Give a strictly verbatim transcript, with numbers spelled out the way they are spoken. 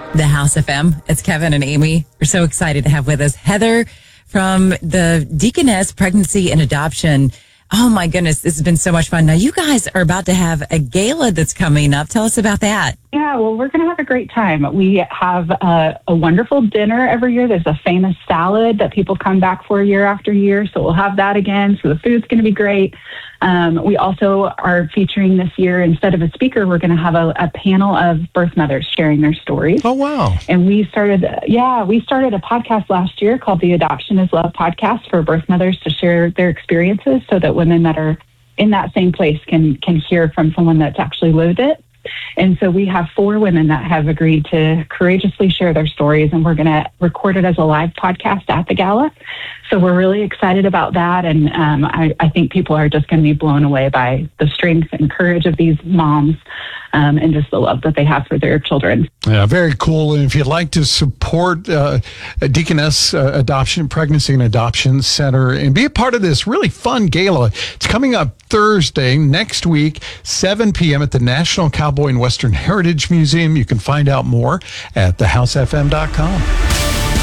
The House F M. It's Kevin and Amy. We're so excited to have with us Heather from the Deaconess Pregnancy and Adoption. Oh my goodness, this has been so much fun. Now you guys are about to have a gala that's coming up. Tell us about that. Yeah, well, we're going to have a great time. We have a, a wonderful dinner every year. There's a famous salad that people come back for year after year. So we'll have that again. So the food's going to be great. Um, we also are featuring this year, instead of a speaker, we're going to have a, a panel of birth mothers sharing their stories. Oh, wow. And we started, yeah, we started a podcast last year called the Adoption is Love podcast for birth mothers to share their experiences so that women that are in that same place can, can hear from someone that's actually lived it. And so we have four women that have agreed to courageously share their stories, and we're going to record it as a live podcast at the gala. So we're really excited about that. And um, I, I think people are just going to be blown away by the strength and courage of these moms um, and just the love that they have for their children. Yeah, very cool. And if you'd like to support uh, Deaconess uh, Adoption, Pregnancy and Adoption Center and be a part of this really fun gala, it's coming up Thursday next week, seven p.m. at the National Cowboy and Western Heritage Museum. You can find out more at the house f m dot com.